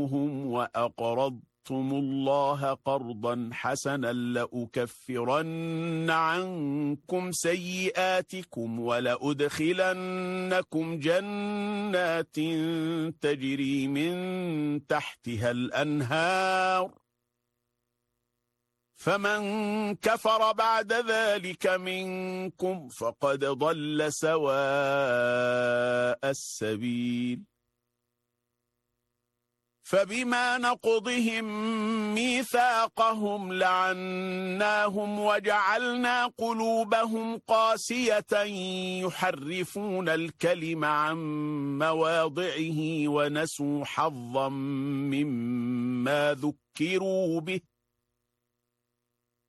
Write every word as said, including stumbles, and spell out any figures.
وأقرضتم الله قرضا حسنا لأكفرن عنكم سيئاتكم ولأدخلنكم جنات تجري من تحتها الأنهار فمن كفر بعد ذلك منكم فقد ضل سواء السبيل. فبما نقضهم ميثاقهم لعناهم وجعلنا قلوبهم قاسية يحرفون الكلم عن مواضعه ونسوا حظا مما ذكروا به